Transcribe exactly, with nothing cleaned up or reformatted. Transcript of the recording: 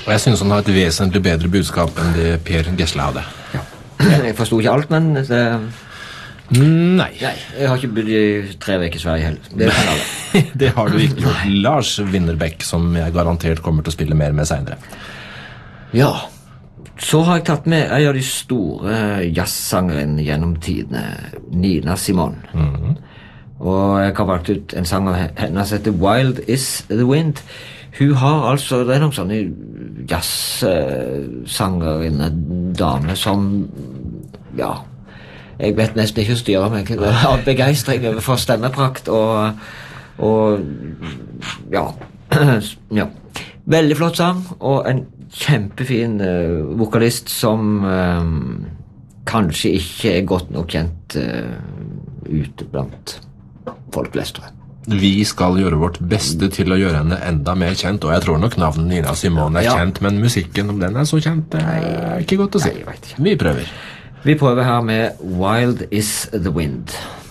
Og jeg synes han har et vesentlig bedre budskap enn det Per Gessle hadde. Ja. Jeg forstod ikke alt, men det... Nei. Nei, jeg har ikke bodd i tre veker i Sverige heller. Det kan alle. Det har du ikke gjort. Lars Winnerbäck, som jeg garantert kommer til å spille mer med senere. Ja, så har jeg tatt med en av de store jazzsangerne gjennom tidene, Nina Simone. Mhm. Og jeg har valgt ut en sang av henne som heter Wild is the Wind. Hun har altså, det er noen sånne jazzsanger inne, dame som, ja, jeg vet nesten ikke å styre meg av begeistring for stemmeprakt og, og ja, ja, veldig flott sang og en kjempefin uh, vokalist som uh, kanskje ikke er godt nok kjent uh, ute blant folk flest, tror jeg. Vi skal gjøre vårt beste til å gjøre henne enda mer kjent, og jeg tror nok navnet Nina Simone er Ja. kjent, men musikken, om den er så kjent, det er ikke godt å si. Nei, jeg vet ikke. Vi prøver. Vi prøver her med Wild is the Wind.